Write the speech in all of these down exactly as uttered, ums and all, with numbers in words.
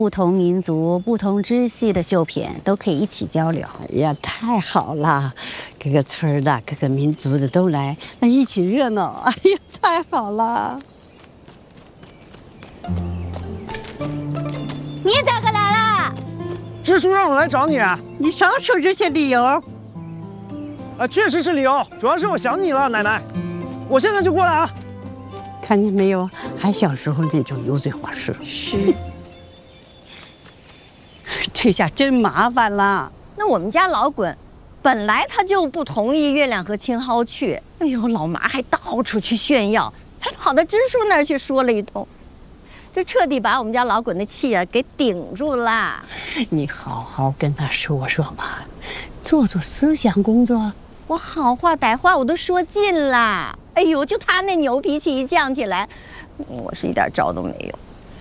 不同民族、不同支系的绣品都可以一起交流。 哎呀，太好了！各个村的、各个民族的都来，那一起热闹。哎呀，太好了！ 你咋个来了？ 支书让我来找你。 你少说这些理由。 啊，确实是理由，主要是我想你了，奶奶。我现在就过来啊！ 看见没有，还小时候那种油嘴滑舌。 是。 这下真麻烦了。 那我们家老滚，本来他就不同意月亮和青蒿去，哎呦，老麻还到处去炫耀，还跑到支书那儿去说了一通，这彻底把我们家老滚的气啊给顶住了。 你好好跟他说说嘛，做做思想工作。 我好话歹话我都说尽了，哎呦，就他那牛脾气一犟起来，我是一点招都没有。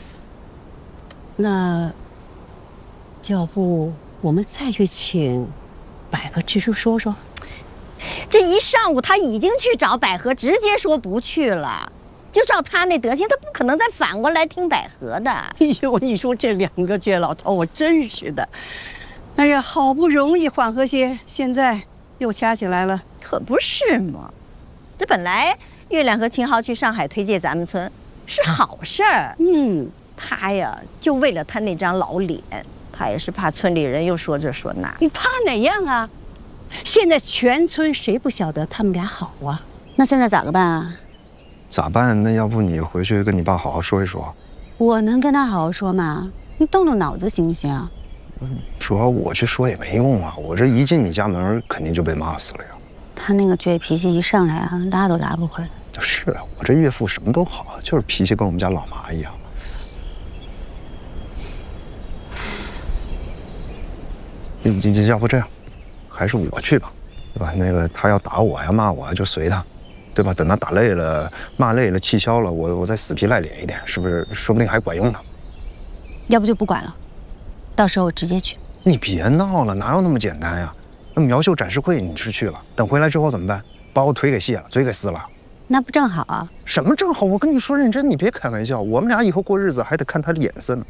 那。要不我们再去请百合支书说说？ 这一上午他已经去找百合，直接说不去了。就照他那德行，他不可能再反过来听百合的。 哎呦，你说这两个倔老头，我真是的。哎呀，好不容易缓和些，现在又掐起来了， 可不是嘛？这本来月亮和青蒿去上海推介咱们村是好事儿， 嗯， 他呀就为了他那张老脸。他也是怕村里人又说这说那。 你怕哪样啊？现在全村谁不晓得他们俩好啊？ 那现在咋个办啊？ 咋办？那要不你回去跟你爸好好说一说。 我能跟他好好说吗？你动动脑子行不行？ 主要我去说也没用啊，我这一进你家门肯定就被骂死了呀。 他那个倔脾气一上来啊，拉都拉不回来。 是啊，我这岳父什么都好，就是脾气跟我们家老麻一样。你你你要不这样，还是我去吧，对吧？那个他要打我呀、骂我呀，就随他，对吧？等他打累了、骂累了、气消了，我我再死皮赖脸一点，是不是？说不定还管用呢。 要不就不管了，到时候我直接去。 你别闹了，哪有那么简单呀？那苗绣展示会你是去了，等回来之后怎么办？把我腿给卸了，嘴给撕了。 那不正好啊？ 什么正好？我跟你说认真，你别开玩笑，我们俩以后过日子还得看他的眼色呢。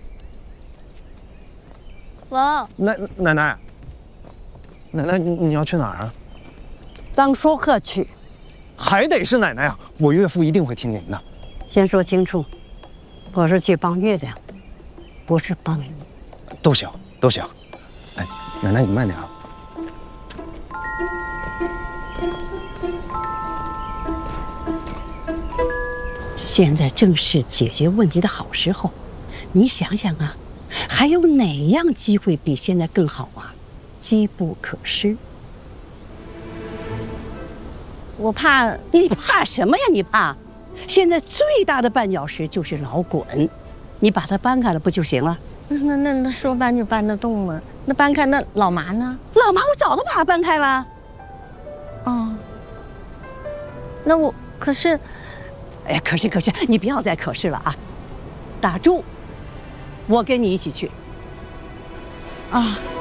老奶奶奶，奶奶，你你要去哪儿啊？ 当说客去， 还得是奶奶啊！我岳父一定会听您的。 先说清楚，我是去帮月亮，不是帮你。 都行，都行。哎，奶奶你慢点啊。 现在正是解决问题的好时候，你想想啊。还有哪样机会比现在更好啊？机不可失。 我怕你怕什么呀？你怕？现在最大的绊脚石就是老滚，你把它搬开了不就行了？ 那那那说搬就搬得动吗？那搬开那老麻呢？ 老麻我早都把它搬开了。 哦，那我可是， 哎呀，可是可是，你不要再可是了啊！打住。我跟你一起去。 啊。